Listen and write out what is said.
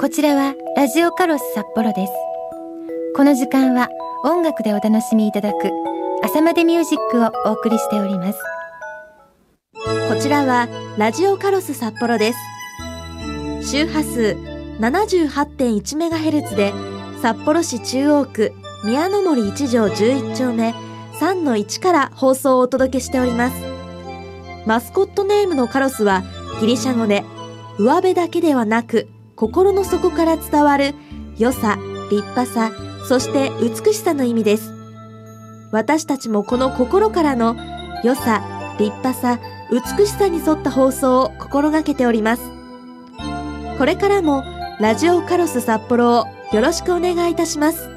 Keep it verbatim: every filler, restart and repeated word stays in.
こちらはラジオカロス札幌です。この時間は音楽でお楽しみいただく朝までミュージックをお送りしております。 こちらはラジオカロス札幌です。周波数 ななじゅうはちてんいちメガヘルツ で札幌市中央区宮の森いち条じゅういっ丁目 さんのいち から放送をお届けしております。マスコットネームのカロスはギリシャ語で上辺だけではなく心の底から伝わる良さ、立派さ、そして美しさの意味です。私たちもこの心からの良さ、立派さ、美しさに沿った放送を心がけております。これからもラジオカロス札幌をよろしくお願いいたします。